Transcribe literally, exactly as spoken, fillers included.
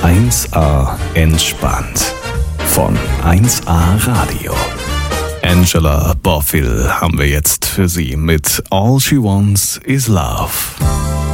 eins A entspannt von eins A Radio. Angela Bofill haben wir jetzt für Sie mit All She Wants Is Love.